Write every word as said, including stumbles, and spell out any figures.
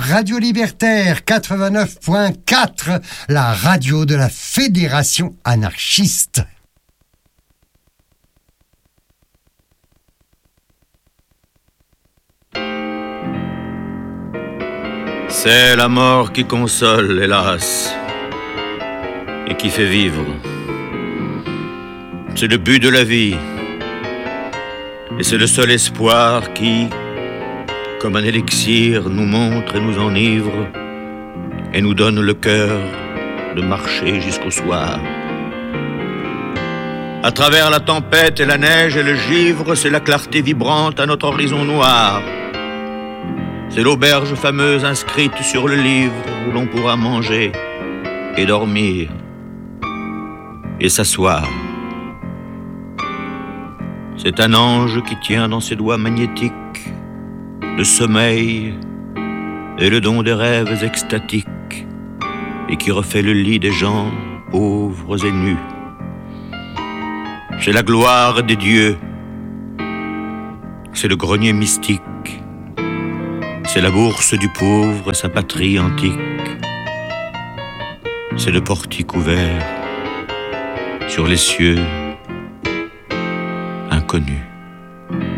Radio Libertaire quatre-vingt-neuf point quatre, la radio de la Fédération anarchiste. C'est la mort qui console, hélas, et qui fait vivre. C'est le but de la vie, et c'est le seul espoir qui, comme un élixir, nous montre et nous enivre, et nous donne le cœur de marcher jusqu'au soir. À travers la tempête et la neige et le givre, c'est la clarté vibrante à notre horizon noir. C'est l'auberge fameuse inscrite sur le livre où l'on pourra manger et dormir et s'asseoir. C'est un ange qui tient dans ses doigts magnétiques le sommeil et le don des rêves extatiques et qui refait le lit des gens pauvres et nus. C'est la gloire des dieux, c'est le grenier mystique, c'est la bourse du pauvre et sa patrie antique. C'est le portique ouvert sur les cieux inconnus.